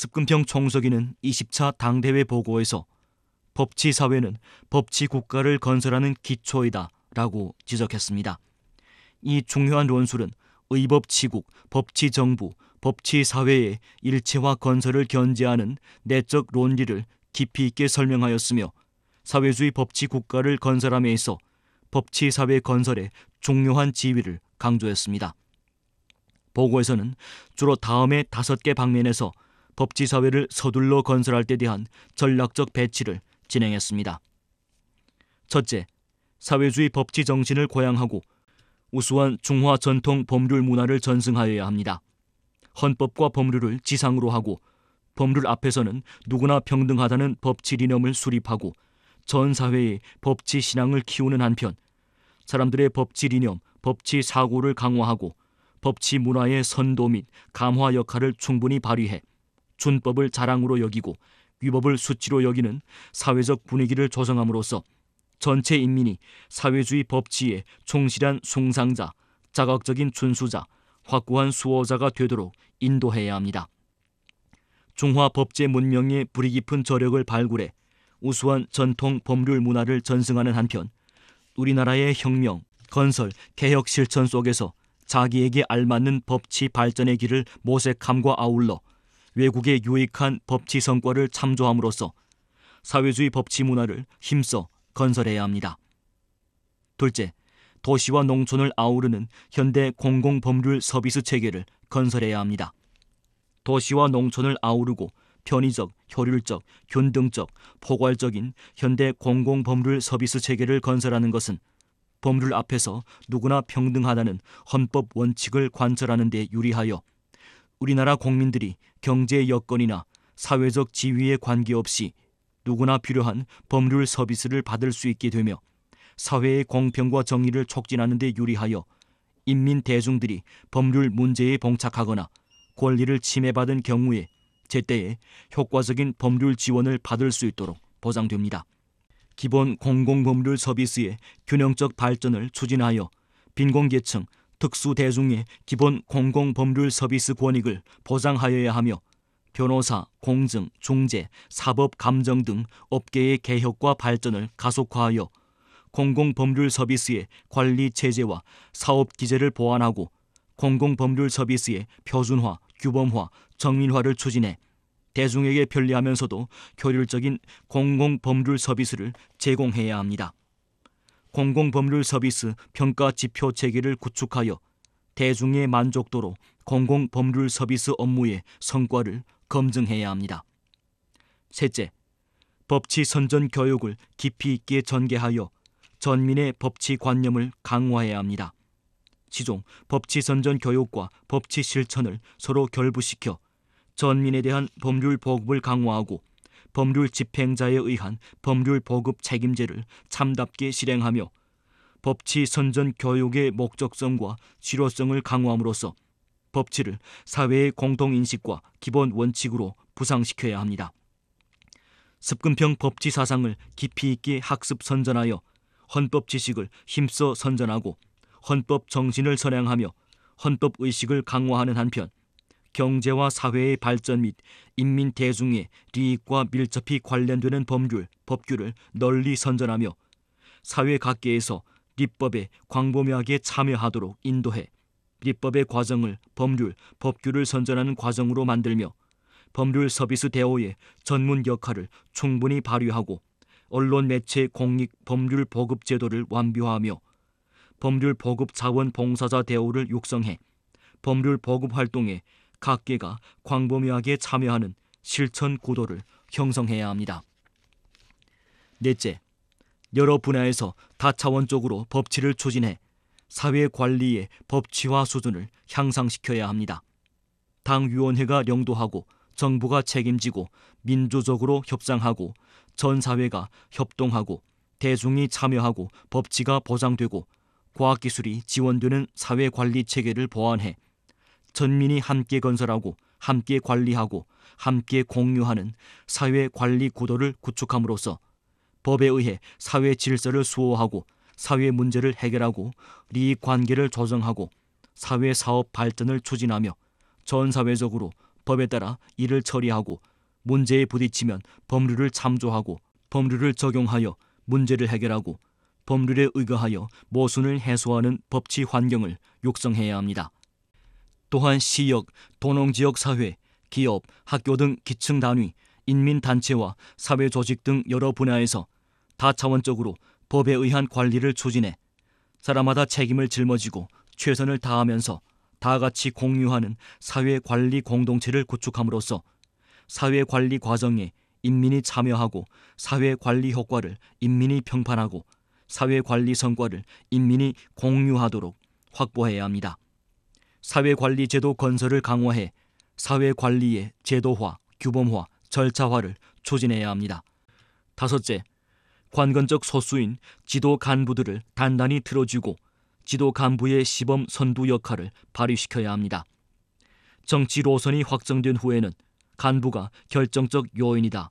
습근평 총서기는 20차 당대회 보고에서 법치사회는 법치국가를 건설하는 기초이다 라고 지적했습니다. 이 중요한論술은 의법치국, 법치정부, 법치사회의 일체화 건설을 견지하는 내적 논리를 깊이 있게 설명하였으며 사회주의 법치국가를 건설함에 있어 법치사회 건설의 중요한 지위를 강조했습니다. 보고에서는 주로 다음의 5개 방면에서 법치사회를 서둘러 건설할 때 대한 전략적 배치를 진행했습니다. 첫째, 사회주의 법치 정신을 고양하고 우수한 중화 전통 법률 문화를 전승하여야 합니다. 헌법과 법률을 지상으로 하고 법률 앞에서는 누구나 평등하다는 법치 리념을 수립하고 전 사회의 법치 신앙을 키우는 한편 사람들의 법치 리념, 법치 사고를 강화하고 법치 문화의 선도 및 감화 역할을 충분히 발휘해 준법을 자랑으로 여기고 위법을 수치로 여기는 사회적 분위기를 조성함으로써 전체 인민이 사회주의 법치의 충실한 숭상자, 자각적인 준수자, 확고한 수호자가 되도록 인도해야 합니다. 중화 법제 문명의 뿌리 깊은 저력을 발굴해 우수한 전통 법률 문화를 전승하는 한편 우리나라의 혁명, 건설, 개혁 실천 속에서 자기에게 알맞는 법치 발전의 길을 모색함과 아울러 외국의 유익한 법치 성과를 참조함으로써 사회주의 법치 문화를 힘써 건설해야 합니다. 둘째, 도시와 농촌을 아우르는 현대 공공법률 서비스 체계를 건설해야 합니다. 도시와 농촌을 아우르고 편의적, 효율적, 균등적, 포괄적인 현대 공공법률 서비스 체계를 건설하는 것은 법률 앞에서 누구나 평등하다는 헌법 원칙을 관철하는 데 유리하여 우리나라 국민들이 경제 여건이나 사회적 지위에 관계없이 누구나 필요한 법률 서비스를 받을 수 있게 되며 사회의 공평과 정의를 촉진하는 데 유리하여 인민 대중들이 법률 문제에 봉착하거나 권리를 침해받은 경우에 제때에 효과적인 법률 지원을 받을 수 있도록 보장됩니다. 기본 공공법률 서비스의 균형적 발전을 추진하여 빈곤계층, 특수대중의 기본 공공법률 서비스 권익을 보장하여야 하며 변호사, 공증, 중재, 사법, 감정 등 업계의 개혁과 발전을 가속화하여 공공법률 서비스의 관리 체제와 사업 기제를 보완하고 공공법률 서비스의 표준화, 규범화, 정밀화를 추진해 대중에게 편리하면서도 효율적인 공공법률 서비스를 제공해야 합니다. 공공법률 서비스 평가 지표 체계를 구축하여 대중의 만족도로 공공법률 서비스 업무의 성과를 검증해야 합니다. 셋째, 법치 선전 교육을 깊이 있게 전개하여 전민의 법치 관념을 강화해야 합니다. 시종 법치 선전 교육과 법치 실천을 서로 결부시켜 전민에 대한 법률 보급을 강화하고 법률 집행자에 의한 법률 보급 책임제를 참답게 실행하며 법치 선전 교육의 목적성과 실효성을 강화함으로써 법치를 사회의 공통인식과 기본 원칙으로 부상시켜야 합니다. 습근평 법치 사상을 깊이 있게 학습 선전하여 헌법 지식을 힘써 선전하고 헌법 정신을 선양하며 헌법 의식을 강화하는 한편 경제와 사회의 발전 및 인민 대중의利益과 밀접히 관련되는 법률, 법규를 널리 선전하며 사회 각계에서立법에 광범위하게 참여하도록 인도해立법의 과정을 법률, 법규를 선전하는 과정으로 만들며 법률 서비스 대오의 전문 역할을 충분히 발휘하고 언론 매체 공익 법률 보급 제도를 완비화하며 법률 보급 자원 봉사자 대오를 육성해 법률 보급 활동에 각계가 광범위하게 참여하는 실천 구도를 형성해야 합니다. 넷째, 여러 분야에서 다차원적으로 법치를 추진해 사회 관리의 법치화 수준을 향상시켜야 합니다. 당위원회가領導하고 정부가 책임지고 민주적으로 협상하고 전 사회가 협동하고 대중이 참여하고 법치가 보장되고 과학기술이 지원되는 사회관리 체계를 보완해 전민이 함께 건설하고 함께 관리하고 함께 공유하는 사회관리 구도를 구축함으로써 법에 의해 사회 질서를 수호하고 사회 문제를 해결하고 이익관계를 조정하고 사회 사업 발전을 추진하며 전 사회적으로 법에 따라 이를 처리하고 문제에 부딪히면 법률을 참조하고 법률을 적용하여 문제를 해결하고 법률에 의거하여 모순을 해소하는 법치 환경을 육성해야 합니다. 또한 시역, 도농지역 사회, 기업, 학교 등 기층 단위, 인민단체와 사회조직 등 여러 분야에서 다차원적으로 법에 의한 관리를 추진해 사람마다 책임을 짊어지고 최선을 다하면서 다 같이 공유하는 사회관리 공동체를 구축함으로써 사회관리 과정에 인민이 참여하고 사회관리 효과를 인민이 평판하고 사회관리 성과를 인민이 공유하도록 확보해야 합니다. 사회관리 제도 건설을 강화해 사회관리의 제도화, 규범화, 절차화를 추진해야 합니다. 다섯째, 관건적 소수인 지도 간부들을 단단히 틀어주고 지도 간부의 시범 선두 역할을 발휘시켜야 합니다. 정치 노선이 확정된 후에는 간부가 결정적 요인이다.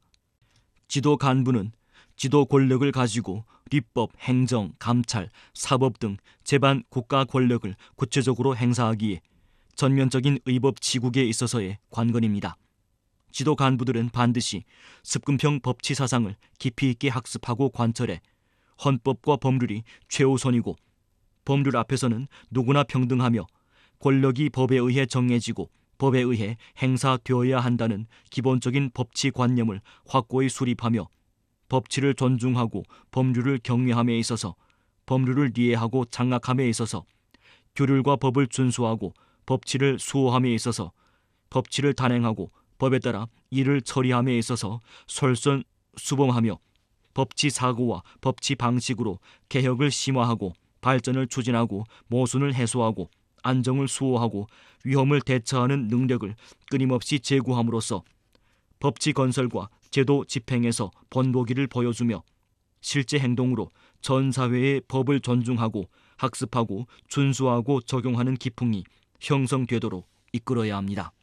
지도 간부는 지도 권력을 가지고立법, 행정, 감찰, 사법 등 제반 국가 권력을 구체적으로 행사하기에 전면적인 의법 치국에 있어서의 관건입니다. 지도 간부들은 반드시 습근평 법치 사상을 깊이 있게 학습하고 관철해 헌법과 법률이 최우선이고 법률 앞에서는 누구나 평등하며 권력이 법에 의해 정해지고 법에 의해 행사되어야 한다는 기본적인 법치 관념을 확고히 수립하며 법치를 존중하고 법률을 경외함에 있어서 법률을 이해하고 장악함에 있어서 규율과 법을 준수하고 법치를 수호함에 있어서 법치를 단행하고 법에 따라 이를 처리함에 있어서 솔선수범하며 법치 사고와 법치 방식으로 개혁을 심화하고 발전을 추진하고 모순을 해소하고 안정을 수호하고 위험을 대처하는 능력을 끊임없이 제고함으로써 법치 건설과 제도 집행에서 본보기를 보여주며 실제 행동으로 전 사회의 법을 존중하고 학습하고 준수하고 적용하는 기풍이 형성되도록 이끌어야 합니다.